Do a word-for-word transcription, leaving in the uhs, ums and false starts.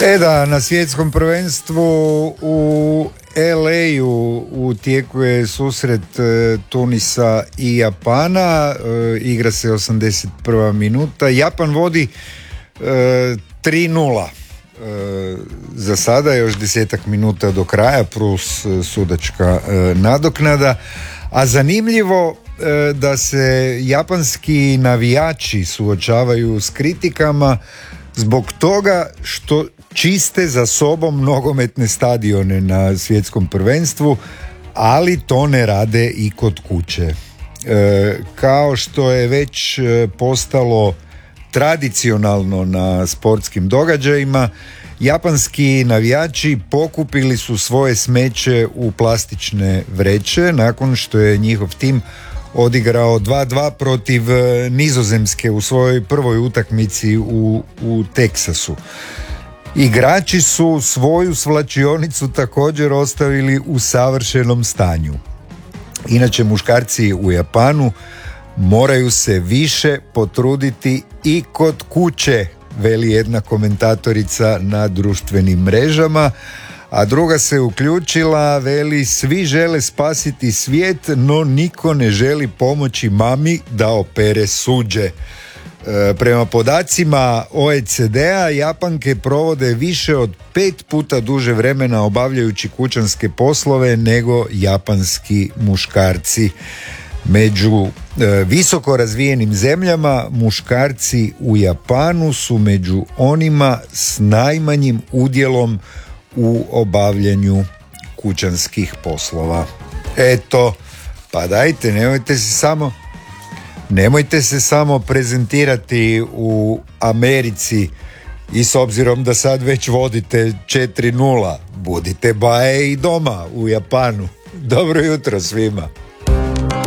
E da, na svjetskom prvenstvu u el ej-u u tijeku je susret e, Tunisa i Japana, e, igra se osamdeset prva minuta, Japan vodi e, tri nula. E, za sada još desetak minuta do kraja plus e, sudačka e, nadoknada, a zanimljivo e, da se japanski navijači suočavaju s kritikama zbog toga što čiste za sobom nogometne stadione na svjetskom prvenstvu, ali to ne rade i kod kuće. E, kao što je već postalo tradicionalno na sportskim događajima, japanski navijači pokupili su svoje smeće u plastične vreće nakon što je njihov tim odigrao dva dva protiv Nizozemske u svojoj prvoj utakmici u, u Teksasu. Igrači su svoju svlačionicu također ostavili u savršenom stanju. Inače, muškarci u Japanu moraju se više potruditi i kod kuće, veli jedna komentatorica na društvenim mrežama, a druga se uključila, veli, svi žele spasiti svijet, no niko ne želi pomoći mami da opere suđe. E, prema podacima o e ce de-a, Japanke provode više od pet puta duže vremena obavljajući kućanske poslove nego japanski muškarci. Među e, visoko razvijenim zemljama muškarci u Japanu su među onima s najmanjim udjelom u obavljanju kućanskih poslova. Eto, pa dajte, nemojte se samo nemojte se samo prezentirati u Americi i s obzirom da sad već vodite četiri nula, budite baje i doma u Japanu. Dobro jutro svima.